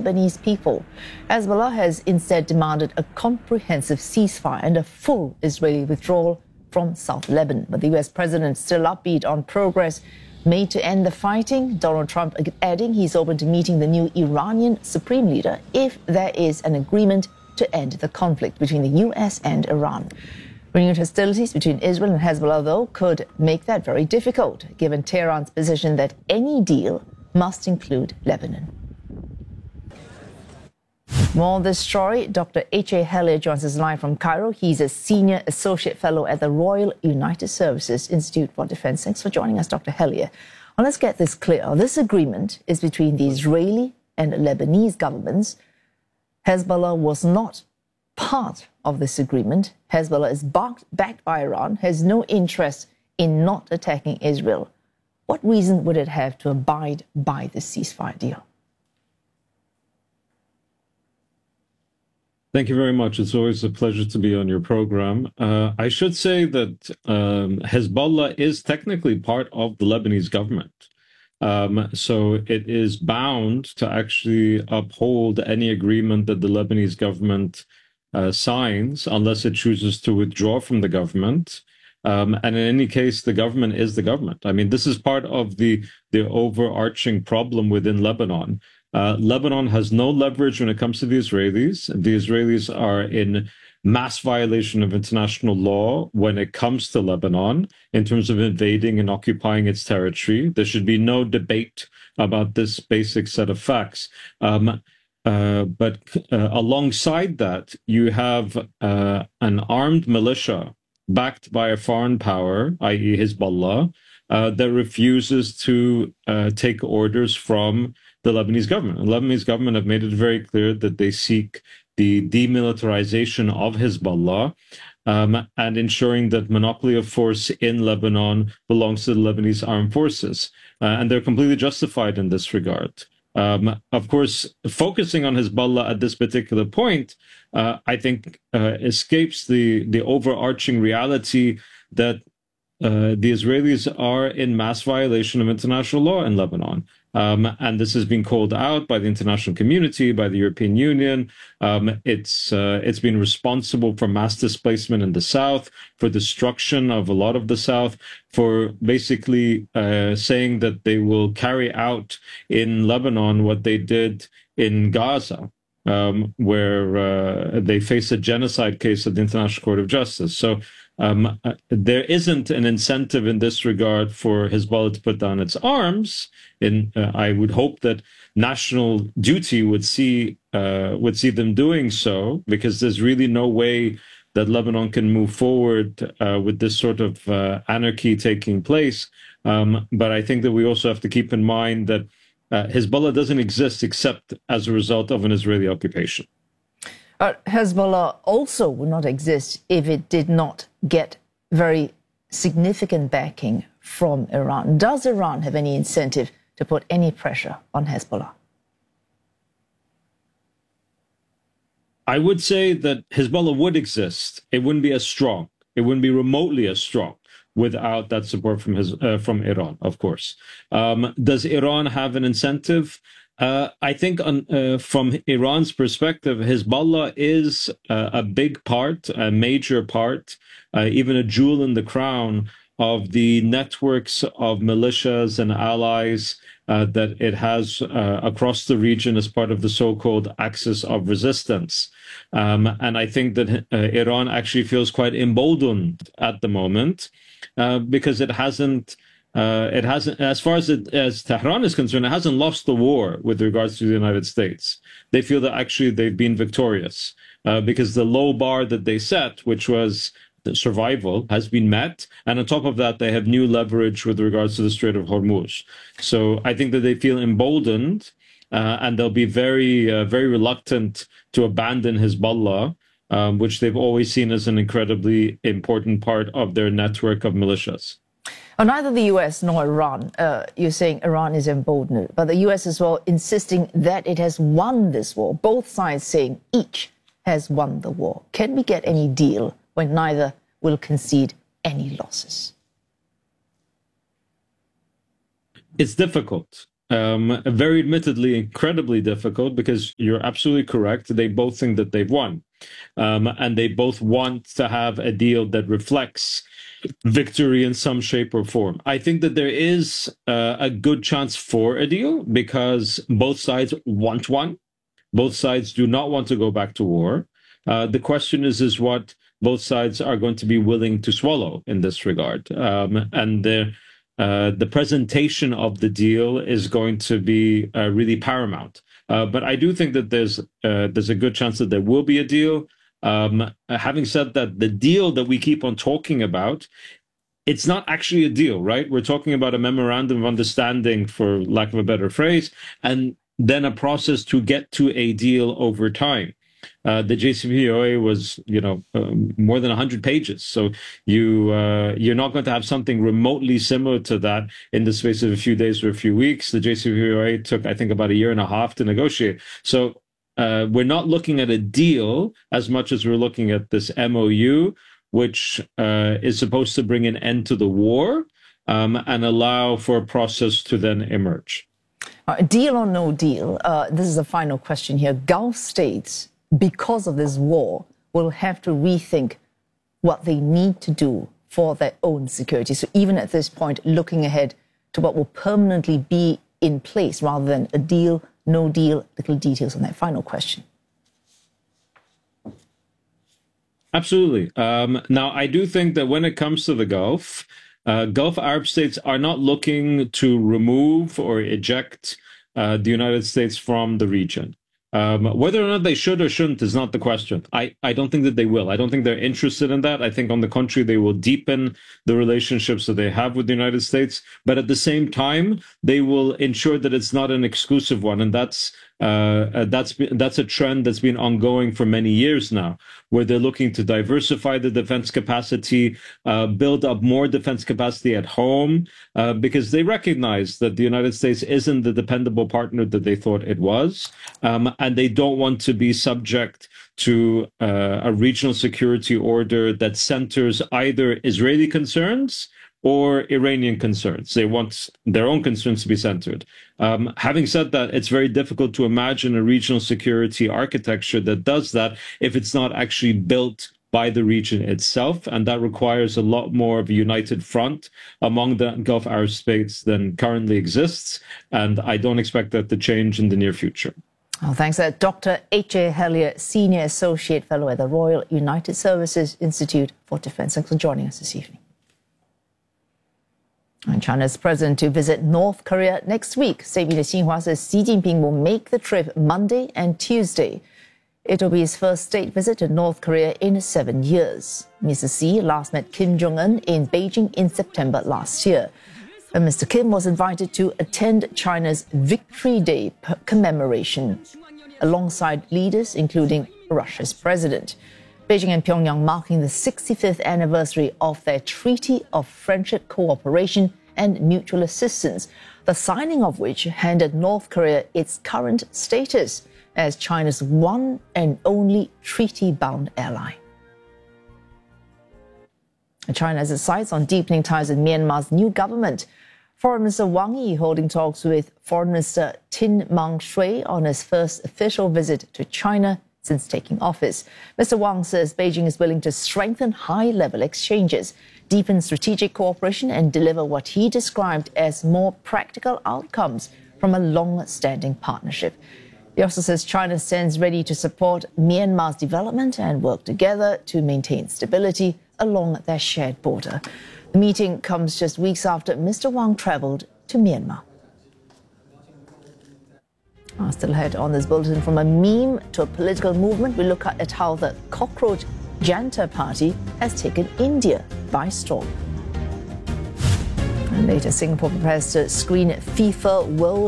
Lebanese people. Hezbollah has instead demanded a comprehensive ceasefire and a full Israeli withdrawal from South Lebanon. But the U.S. president still upbeat on progress made to end the fighting. Donald Trump adding he's open to meeting the new Iranian supreme leader if there is an agreement to end the conflict between the U.S. and Iran. Renewed hostilities between Israel and Hezbollah, though, could make that very difficult, given Tehran's position that any deal must include Lebanon. More on this story. Dr. H.A. Hellier joins us live from Cairo. He's a senior associate fellow at the Royal United Services Institute for Defense. Thanks for joining us, Dr. Hellier. Well, let's get this clear. This agreement is between the Israeli and Lebanese governments. Hezbollah was not part of this agreement. Hezbollah is backed by Iran, has no interest in not attacking Israel. What reason would it have to abide by this ceasefire deal? Thank you very much. It's always a pleasure to be on your program. I should say that Hezbollah is technically part of the Lebanese government. So it is bound to actually uphold any agreement that the Lebanese government signs, unless it chooses to withdraw from the government. And in any case, the government is the government. I mean, this is part of the overarching problem within Lebanon. Lebanon has no leverage when it comes to the Israelis. The Israelis are in mass violation of international law when it comes to Lebanon in terms of invading and occupying its territory. There should be no debate about this basic set of facts. But alongside that, you have an armed militia backed by a foreign power, i.e. Hezbollah, that refuses to take orders from the Lebanese government. The Lebanese government have made it very clear that they seek the demilitarization of Hezbollah and ensuring that monopoly of force in Lebanon belongs to the Lebanese armed forces. And they're completely justified in this regard. Of course, focusing on Hezbollah at this particular point, I think escapes the overarching reality that the Israelis are in mass violation of international law in Lebanon. And this has been called out by the international community, by the European Union. It's been responsible for mass displacement in the south, for destruction of a lot of the south, for basically saying that they will carry out in Lebanon what they did in Gaza, where they face a genocide case at the International Court of Justice. So there isn't an incentive in this regard for Hezbollah to put down its arms. I would hope that national duty would see them doing so, because there's really no way that Lebanon can move forward with this sort of anarchy taking place. But I think that we also have to keep in mind that Hezbollah doesn't exist except as a result of an Israeli occupation. Hezbollah also would not exist if it did not get very significant backing from Iran. Does Iran have any incentive to put any pressure on Hezbollah? I would say that Hezbollah would exist. It wouldn't be as strong. It wouldn't be remotely as strong without that support from Iran, of course. Does Iran have an incentive? I think from Iran's perspective, Hezbollah is a big part, a major part, even a jewel in the crown of the networks of militias and allies that it has across the region as part of the so-called axis of resistance. And I think that Iran actually feels quite emboldened at the moment because it hasn't, as far as Tehran is concerned, it hasn't lost the war with regards to the United States. They feel that actually they've been victorious because the low bar that they set, which was the survival, has been met. And on top of that, they have new leverage with regards to the Strait of Hormuz. So I think that they feel emboldened and they'll be very, very reluctant to abandon Hezbollah, which they've always seen as an incredibly important part of their network of militias. Neither the U.S. nor Iran, you're saying Iran is emboldened, but the U.S. as well insisting that it has won this war, both sides saying each has won the war. Can we get any deal when neither will concede any losses? It's difficult. very admittedly incredibly difficult, because you're absolutely correct. They both think that they've won. And they both want to have a deal that reflects victory in some shape or form. I think that there is a good chance for a deal, because both sides want one. Both sides do not want to go back to war. The question is what both sides are going to be willing to swallow in this regard. And the presentation of the deal is going to be really paramount. But I do think that there's a good chance that there will be a deal. Having said that, the deal that we keep on talking about, it's not actually a deal, right? We're talking about a memorandum of understanding, for lack of a better phrase, and then a process to get to a deal over time. The JCPOA was, more than 100 pages. So you're not going to have something remotely similar to that in the space of a few days or a few weeks. The JCPOA took, I think, about a year and a half to negotiate. So we're not looking at a deal as much as we're looking at this MOU, which is supposed to bring an end to the war and allow for a process to then emerge. Deal or no deal? This is the final question here. Gulf states, because of this war, will have to rethink what they need to do for their own security. So even at this point, looking ahead to what will permanently be in place rather than a deal, no deal, little details on that final question. Absolutely. Now, I do think that when it comes to the Gulf Arab states are not looking to remove or eject the United States from the region. Whether or not they should or shouldn't is not the question. I don't think that they will. I don't think they're interested in that. I think, on the contrary, they will deepen the relationships that they have with the United States. But at the same time, they will ensure that it's not an exclusive one. And that's a trend that's been ongoing for many years now, where they're looking to diversify the defense capacity, build up more defense capacity at home, because they recognize that the United States isn't the dependable partner that they thought it was. And they don't want to be subject to a regional security order that centers either Israeli concerns or Iranian concerns. They want their own concerns to be centered. Having said that, it's very difficult to imagine a regional security architecture that does that if it's not actually built by the region itself, and that requires a lot more of a united front among the Gulf Arab states than currently exists, and I don't expect that to change in the near future. Oh, thanks. Dr. H.A. Hellier, Senior Associate Fellow at the Royal United Services Institute for Defense. Thanks for joining us this evening. And China's president to visit North Korea next week. CCTV Xinhua says Xi Jinping will make the trip Monday and Tuesday. It will be his first state visit to North Korea in 7 years. Mr. Xi last met Kim Jong-un in Beijing in September last year. And Mr. Kim was invited to attend China's Victory Day commemoration alongside leaders including Russia's president. Beijing and Pyongyang marking the 65th anniversary of their Treaty of Friendship, Cooperation and Mutual Assistance, the signing of which handed North Korea its current status as China's one and only treaty-bound ally. China has its sights on deepening ties with Myanmar's new government. Foreign Minister Wang Yi holding talks with Foreign Minister Tin Maung-shwe on his first official visit to China since taking office. Mr. Wang says Beijing is willing to strengthen high-level exchanges, deepen strategic cooperation and deliver what he described as more practical outcomes from a long-standing partnership. He also says China stands ready to support Myanmar's development and work together to maintain stability along their shared border. The meeting comes just weeks after Mr. Wang travelled to Myanmar. Still ahead on this bulletin, from a meme to a political movement, we look at how the cockroach Janta Party has taken India by storm. And later, Singapore prepares to screen FIFA World